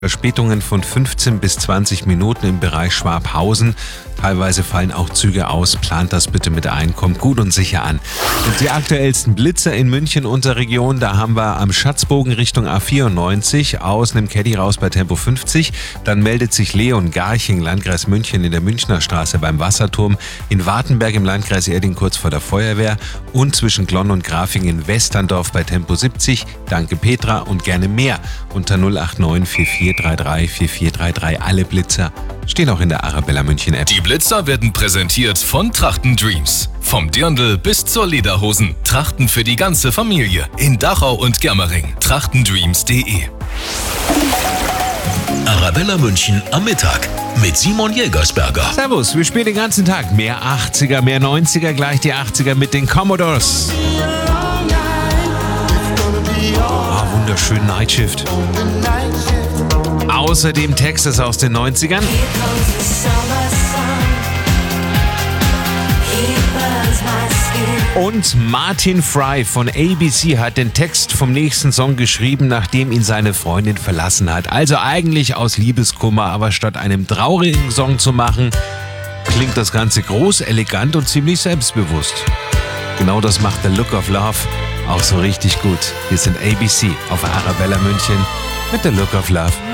Verspätungen von 15 bis 20 Minuten im Bereich Schwabhausen. Teilweise fallen auch Züge aus. Plant das bitte mit ein. Kommt gut und sicher an. Und die aktuellsten Blitzer in München und der Region, da haben wir am Schatzbogen Richtung A94 aus einem Caddy raus bei Tempo 50. Dann meldet sich Leon Garching, Landkreis München, in der Münchner Straße beim Wasserturm. In Wartenberg im Landkreis Erding kurz vor der Feuerwehr. Und zwischen Glonn und Grafing in Westerndorf bei Tempo 70. Danke Petra und gerne mehr unter 089 4433 4433. Alle Blitzer stehen auch in der Arabella München App. Die Blitzer werden präsentiert von Trachten Dreams. Vom Dirndl bis zur Lederhosen. Trachten für die ganze Familie. In Dachau und Germering. trachtendreams.de. Arabella München am Mittag mit Simon Jägersberger. Servus, wir spielen den ganzen Tag. Mehr 80er, mehr 90er, gleich die 80er mit den Commodores. Wunderschön Night Shift. Außerdem Texas aus den 90ern. Und Martin Fry von ABC hat den Text vom nächsten Song geschrieben, nachdem ihn seine Freundin verlassen hat. Also eigentlich aus Liebeskummer, aber statt einem traurigen Song zu machen, klingt das Ganze groß, elegant und ziemlich selbstbewusst. Genau das macht The Look of Love auch so richtig gut. Wir sind ABC auf Arabella München mit The Look of Love.